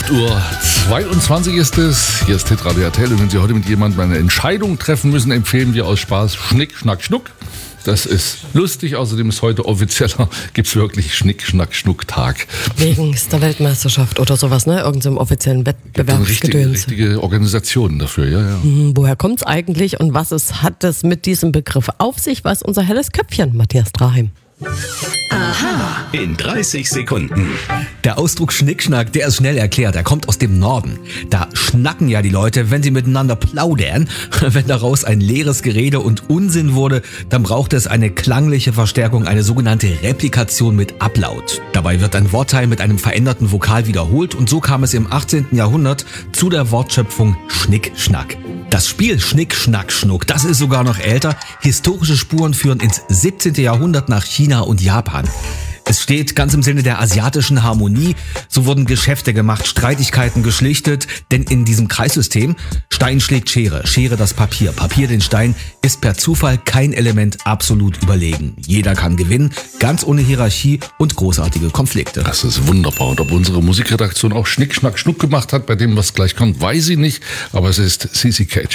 8:22 Uhr ist es. Hier ist Hitradio RTL. Und wenn Sie heute mit jemandem eine Entscheidung treffen müssen, empfehlen wir aus Spaß Schnick, Schnack, Schnuck. Das ist lustig. Außerdem ist heute offizieller, gibt es wirklich Schnick, Schnack, Schnuck-Tag. Wegen der Weltmeisterschaft oder sowas, ne? Irgendeinem offiziellen Wettbewerbsgedöns. Richtige Organisationen dafür, ja. Woher kommt's eigentlich und hat es mit diesem Begriff auf sich? Was unser helles Köpfchen, Matthias Draheim. Aha, in 30 Sekunden. Der Ausdruck Schnickschnack, der ist schnell erklärt. Er kommt aus dem Norden. Da schnacken ja die Leute, wenn sie miteinander plaudern. Wenn daraus ein leeres Gerede und Unsinn wurde, dann braucht es eine klangliche Verstärkung, eine sogenannte Replikation mit Ablaut. Dabei wird ein Wortteil mit einem veränderten Vokal wiederholt und so kam es im 18. Jahrhundert zu der Wortschöpfung Schnickschnack. Das Spiel Schnick, Schnack, Schnuck, das ist sogar noch älter. Historische Spuren führen ins 17. Jahrhundert nach China und Japan. Es steht ganz im Sinne der asiatischen Harmonie. So wurden Geschäfte gemacht, Streitigkeiten geschlichtet. Denn in diesem Kreissystem, Stein schlägt Schere, Schere das Papier, Papier den Stein, ist per Zufall kein Element absolut überlegen. Jeder kann gewinnen, ganz ohne Hierarchie und großartige Konflikte. Das ist wunderbar. Und ob unsere Musikredaktion auch Schnick, Schnack, Schnuck gemacht hat, bei dem, was gleich kommt, weiß ich nicht. Aber es ist CC Cage.